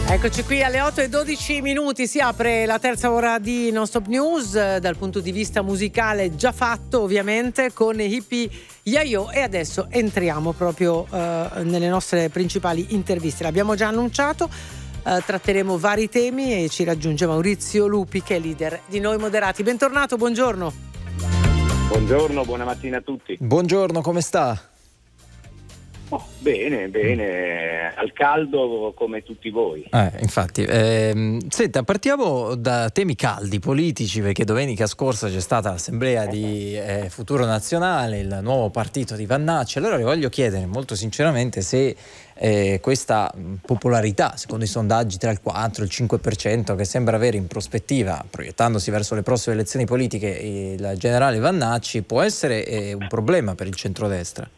Eccoci qui alle 8:12, si apre la terza ora di Non Stop News, dal punto di vista musicale già fatto ovviamente con Hippie Yayo, e adesso entriamo proprio nelle nostre principali interviste. L'abbiamo già annunciato, tratteremo vari temi e ci raggiunge Maurizio Lupi, che è leader di Noi Moderati. Bentornato, buongiorno. Buongiorno, buona mattina a tutti. Buongiorno, come sta? Bene, al caldo come tutti voi. Infatti, senta, partiamo da temi caldi politici, perché domenica scorsa c'è stata l'assemblea di Futuro Nazionale, il nuovo partito di Vannacci. Allora le voglio chiedere molto sinceramente se questa popolarità, secondo i sondaggi tra il 4 e il 5% che sembra avere in prospettiva, proiettandosi verso le prossime elezioni politiche, il generale Vannacci, può essere un problema per il centrodestra?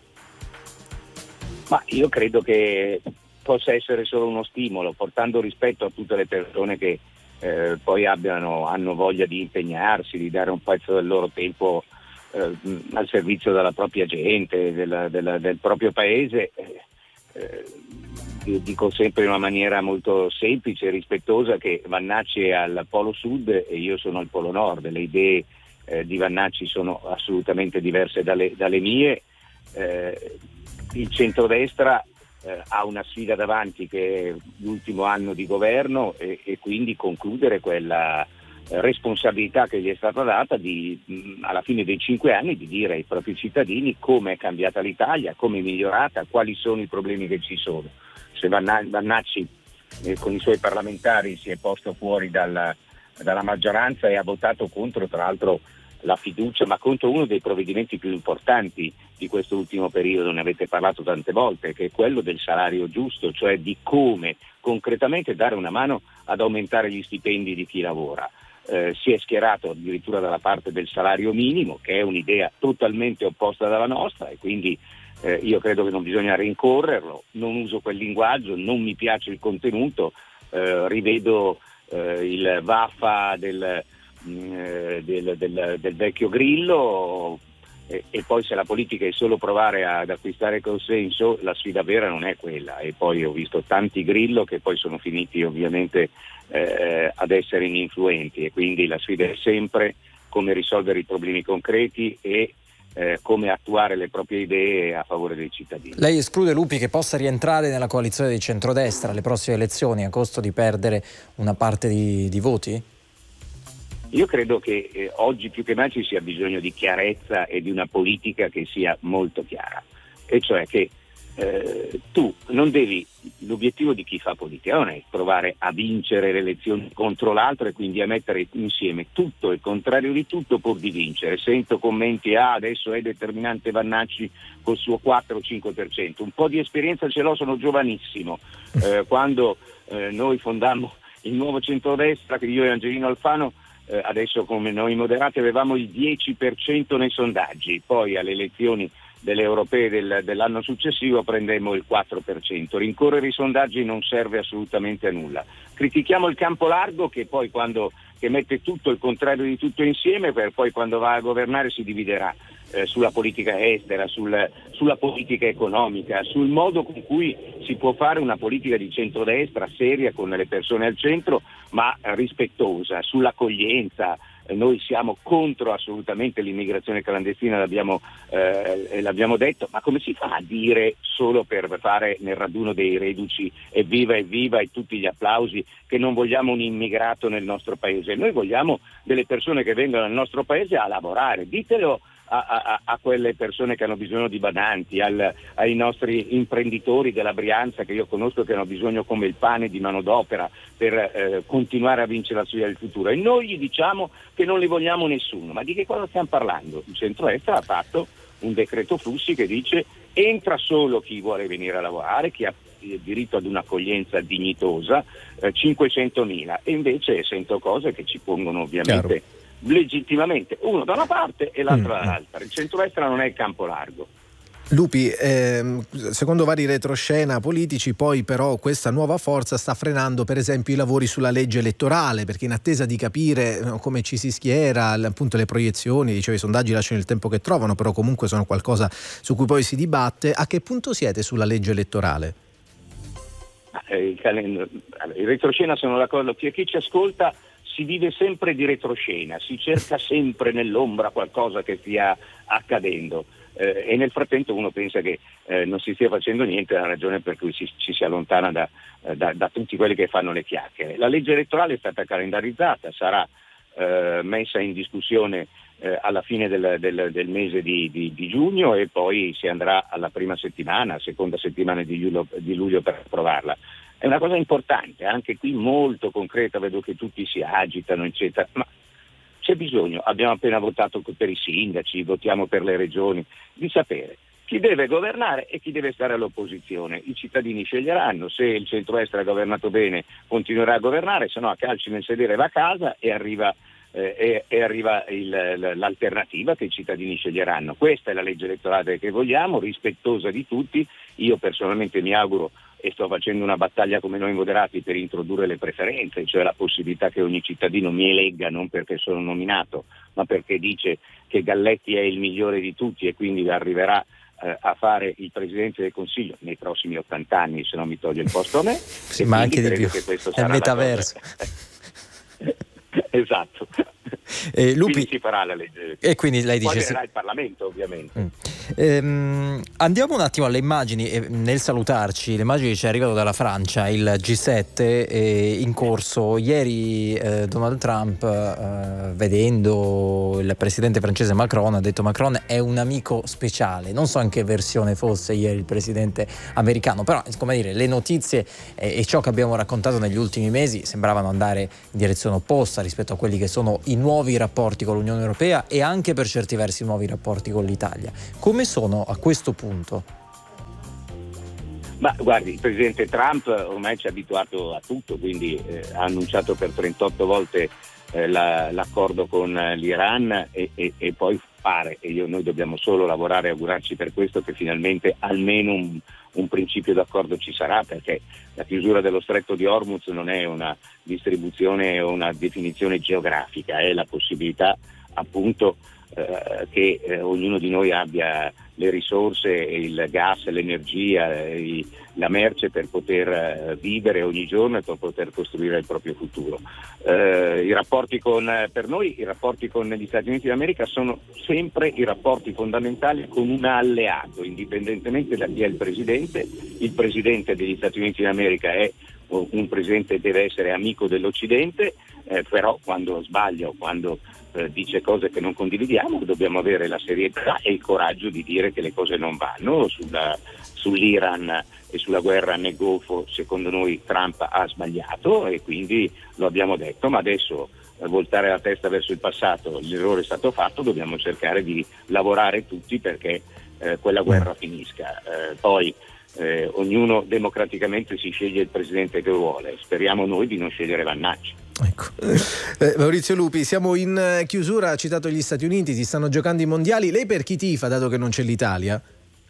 Ma io credo che possa essere solo uno stimolo, portando rispetto a tutte le persone che poi hanno voglia di impegnarsi, di dare un pezzo del loro tempo al servizio della propria gente, del proprio paese. Io dico sempre in una maniera molto semplice e rispettosa che Vannacci è al polo sud e io sono al polo nord. Le idee di Vannacci sono assolutamente diverse dalle mie. Il centrodestra ha una sfida davanti, che è l'ultimo anno di governo, e quindi concludere quella responsabilità che gli è stata data alla fine dei 5 anni di dire ai propri cittadini come è cambiata l'Italia, come è migliorata, quali sono i problemi che ci sono. Se Vannacci con i suoi parlamentari si è posto fuori dalla maggioranza e ha votato contro, tra l'altro, la fiducia, ma contro uno dei provvedimenti più importanti di questo ultimo periodo, ne avete parlato tante volte, che è quello del salario giusto, cioè di come concretamente dare una mano ad aumentare gli stipendi di chi lavora. Si è schierato addirittura dalla parte del salario minimo, che è un'idea totalmente opposta dalla nostra, e quindi io credo che non bisogna rincorrerlo. Non uso quel linguaggio, non mi piace il contenuto, rivedo il vaffa del vecchio Grillo, e poi se la politica è solo provare ad acquistare consenso, la sfida vera non è quella. E poi ho visto tanti Grillo che poi sono finiti ovviamente ad essere ininfluenti, e quindi la sfida è sempre come risolvere i problemi concreti e come attuare le proprie idee a favore dei cittadini. Lei esclude, Lupi, che possa rientrare nella coalizione di centrodestra alle prossime elezioni a costo di perdere una parte di voti? Io credo che oggi più che mai ci sia bisogno di chiarezza e di una politica che sia molto chiara, e cioè che tu non devi, l'obiettivo di chi fa politica non è provare a vincere le elezioni contro l'altro e quindi a mettere insieme tutto e il contrario di tutto pur di vincere. Sento commenti, adesso è determinante Vannacci col suo 4-5%, un po' di esperienza ce l'ho, sono giovanissimo. Quando noi fondammo il nuovo centrodestra, che io e Angelino Alfano, adesso come Noi Moderati avevamo il 10% nei sondaggi, poi alle elezioni delle europee dell'anno successivo prendemmo il 4%. Rincorrere i sondaggi non serve assolutamente a nulla. Critichiamo il campo largo, che poi che mette tutto il contrario di tutto insieme, per poi quando va a governare si dividerà sulla politica estera, sulla politica economica, sul modo con cui si può fare una politica di centrodestra seria, con le persone al centro, ma rispettosa, sull'accoglienza. Noi siamo contro assolutamente l'immigrazione clandestina, l'abbiamo detto, ma come si fa a dire solo per fare nel raduno dei reduci evviva e tutti gli applausi che non vogliamo un immigrato nel nostro paese? Noi vogliamo delle persone che vengono nel nostro paese a lavorare. Ditelo a quelle persone che hanno bisogno di badanti, ai nostri imprenditori della Brianza, che io conosco, che hanno bisogno come il pane di manodopera per continuare a vincere la sfida del futuro, e noi gli diciamo che non li vogliamo nessuno. Ma di che cosa stiamo parlando? Il centrodestra ha fatto un decreto flussi che dice entra solo chi vuole venire a lavorare, chi ha diritto ad un'accoglienza dignitosa, 500.000, e invece sento cose che ci pongono ovviamente Chiaro. Legittimamente uno da una parte e l'altro dall'altra. Il centrodestra non è il campo largo. Lupi, secondo vari retroscena politici, poi però questa nuova forza sta frenando per esempio i lavori sulla legge elettorale, perché in attesa di capire come ci si schiera, appunto le proiezioni, dicevo, i sondaggi lasciano il tempo che trovano, però comunque sono qualcosa su cui poi si dibatte. A che punto siete sulla legge elettorale? il retroscena sono d'accordo, che chi ci ascolta si vive sempre di retroscena, si cerca sempre nell'ombra qualcosa che stia accadendo, e nel frattempo uno pensa che non si stia facendo niente, è la ragione per cui ci si allontana da tutti quelli che fanno le chiacchiere. La legge elettorale è stata calendarizzata, sarà messa in discussione alla fine del mese di giugno, e poi si andrà alla seconda settimana di luglio per approvarla. È una cosa importante, anche qui molto concreta, vedo che tutti si agitano, eccetera, ma c'è bisogno, abbiamo appena votato per i sindaci, votiamo per le regioni, di sapere chi deve governare e chi deve stare all'opposizione. I cittadini sceglieranno, se il centrodestra ha governato bene continuerà a governare, se no a calci nel sedere va a casa e arriva l'alternativa che i cittadini sceglieranno. Questa è la legge elettorale che vogliamo, rispettosa di tutti. Io personalmente mi auguro, e sto facendo una battaglia come Noi Moderati per introdurre le preferenze, cioè la possibilità che ogni cittadino mi elegga non perché sono nominato, ma perché dice che Galletti è il migliore di tutti e quindi arriverà a fare il Presidente del Consiglio nei prossimi 80 anni, se non mi toglie il posto a me. Sì, ma anche di più, è il metaverso. Esatto. Lupi, quindi si farà la legge e quindi lei dice poi verrà il Parlamento, ovviamente. Andiamo un attimo alle immagini, nel salutarci, le immagini che ci arrivano dalla Francia, il G7 in corso. Ieri Donald Trump, vedendo il presidente francese Macron, ha detto: Macron è un amico speciale. Non so in che versione fosse ieri il presidente americano, però come dire, le notizie e ciò che abbiamo raccontato negli ultimi mesi sembravano andare in direzione opposta rispetto a quelli che sono i nuovi rapporti con l'Unione Europea e anche per certi versi i nuovi rapporti con l'Italia. Come sono a questo punto? Ma guardi, il presidente Trump ormai ci ha abituato a tutto, quindi ha annunciato per 38 volte l'accordo con l'Iran e poi pare, e noi dobbiamo solo lavorare e augurarci per questo, che finalmente almeno un principio d'accordo ci sarà, perché la chiusura dello stretto di Hormuz non è una distribuzione o una definizione geografica, è la possibilità appunto che ognuno di noi abbia le risorse, il gas, l'energia, la merce per poter vivere ogni giorno e per poter costruire il proprio futuro. Per noi i rapporti con gli Stati Uniti d'America sono sempre i rapporti fondamentali con un alleato, indipendentemente da chi è il presidente. Il presidente degli Stati Uniti d'America è un presidente, deve essere amico dell'Occidente, però quando sbaglia o quando dice cose che non condividiamo dobbiamo avere la serietà e il coraggio di dire che le cose non vanno. Sull'Iran e sulla guerra nel Golfo secondo noi Trump ha sbagliato e quindi lo abbiamo detto, ma adesso voltare la testa verso il passato, l'errore è stato fatto, dobbiamo cercare di lavorare tutti perché quella guerra finisca. Poi ognuno democraticamente si sceglie il presidente che vuole, speriamo noi di non scegliere Vannacci. Ecco. Maurizio Lupi, siamo in chiusura, ha citato gli Stati Uniti, si stanno giocando i mondiali, lei per chi tifa dato che non c'è l'Italia?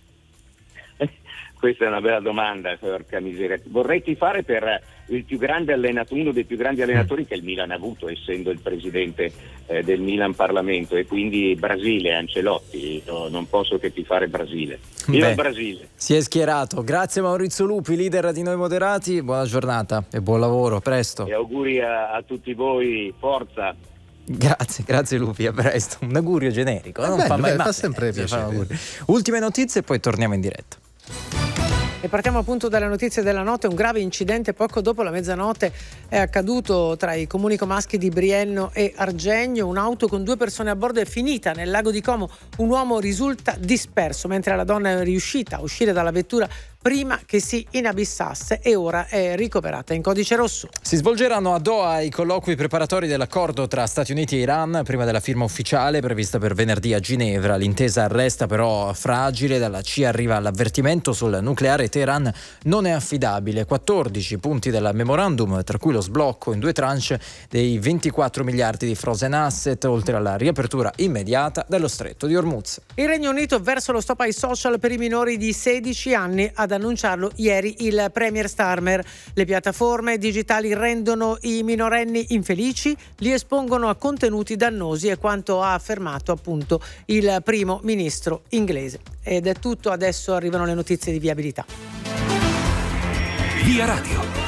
Questa è una bella domanda, porca miseria. Vorrei tifare per il più grande uno dei più grandi allenatori che il Milan ha avuto, essendo il presidente del Milan Parlamento, e quindi Brasile, Ancelotti. Non posso che tifare Brasile. Viva il Brasile! Si è schierato. Grazie Maurizio Lupi, leader di Noi Moderati. Buona giornata e buon lavoro, presto. E auguri a tutti voi, forza! Grazie Lupi, a presto. Un augurio generico, non fa mai male. Fa sempre piacere. Ultime notizie e poi torniamo in diretta. E partiamo appunto dalle notizie della notte. Un grave incidente poco dopo la mezzanotte è accaduto tra i comuni comaschi di Brienno e Argegno. Un'auto con 2 persone a bordo è finita nel lago di Como. Un uomo risulta disperso, mentre la donna è riuscita a uscire dalla vettura prima che si inabissasse e ora è ricoverata in codice rosso. Si svolgeranno a Doha i colloqui preparatori dell'accordo tra Stati Uniti e Iran prima della firma ufficiale prevista per venerdì a Ginevra. L'intesa resta però fragile, dalla CIA arriva l'avvertimento sul nucleare. Teheran non è affidabile. 14 punti del memorandum, tra cui lo sblocco in 2 tranche dei 24 miliardi di frozen asset, oltre alla riapertura immediata dello stretto di Hormuz. Il Regno Unito verso lo stop ai social per i minori di 16 anni, ad annunciarlo ieri il Premier Starmer. Le piattaforme digitali rendono i minorenni infelici, li espongono a contenuti dannosi, è quanto ha affermato appunto il primo ministro inglese. Ed è tutto, adesso arrivano le notizie di viabilità. Via Radio.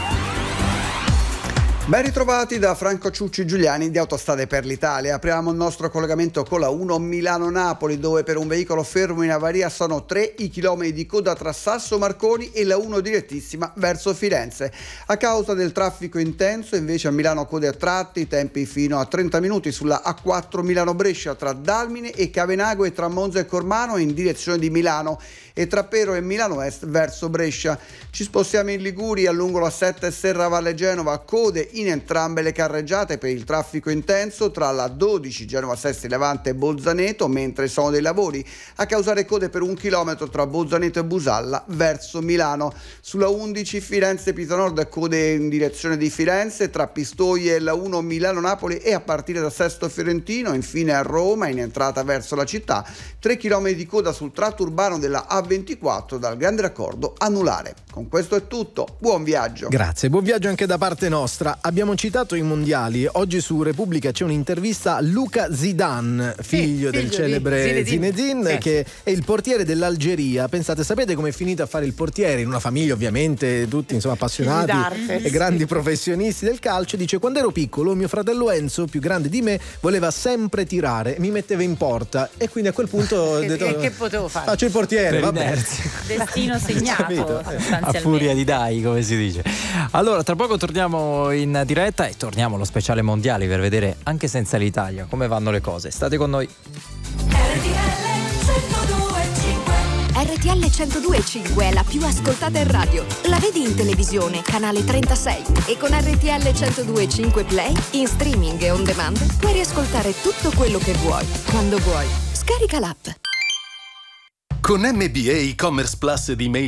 Ben ritrovati da Franco Ciucci Giuliani di Autostrade per l'Italia. Apriamo il nostro collegamento con la 1 Milano-Napoli, dove per un veicolo fermo in avaria sono 3 i chilometri di coda tra Sasso Marconi e la 1 direttissima verso Firenze. A causa del traffico intenso invece a Milano code a tratti, tempi fino a 30 minuti sulla A4 Milano-Brescia tra Dalmine e Cavenago e tra Monza e Cormano in direzione di Milano e tra Pero e Milano Est verso Brescia. Ci spostiamo in Liguria lungo la 7 Serravalle Genova, code in entrambe le carreggiate per il traffico intenso tra la 12 Genova Sesti Levante e Bolzaneto, mentre sono dei lavori a causare code per 1 chilometro tra Bolzaneto e Busalla verso Milano. Sulla 11 Firenze Pisa Nord, code in direzione di Firenze tra Pistoia e la 1 Milano-Napoli e a partire da Sesto Fiorentino. Infine a Roma in entrata verso la città 3 km di coda sul tratto urbano della A24 dal Grande Raccordo Anulare. Con questo è tutto, buon viaggio. Grazie, buon viaggio anche da parte nostra. Abbiamo citato i mondiali, oggi su Repubblica c'è un'intervista a Luca Zidane, figlio del celebre Zinedine, che è il portiere dell'Algeria. Pensate, sapete com'è finito a fare il portiere? In una famiglia ovviamente, tutti insomma appassionati e grandi professionisti del calcio. Dice: quando ero piccolo mio fratello Enzo, più grande di me, voleva sempre tirare, mi metteva in porta e quindi a quel punto ho detto, che potevo fare? Faccio il portiere, va bene. Destino segnato A furia di dai, come si dice. Allora, tra poco torniamo in diretta e torniamo allo speciale mondiali per vedere anche senza l'Italia come vanno le cose. State con noi. RTL 102.5 è la più ascoltata in radio. La vedi in televisione, canale 36, e con RTL 102.5 Play in streaming e on demand puoi riascoltare tutto quello che vuoi, quando vuoi. Scarica l'app. Con MBA e-commerce Plus di Mail